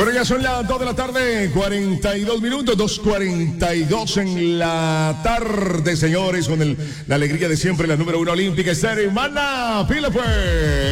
Bueno, ya son las 2 de la tarde, 42 minutos, 2:42 en la tarde, señores, con la alegría de siempre, la número 1 olímpica, esta hermana, pila pues.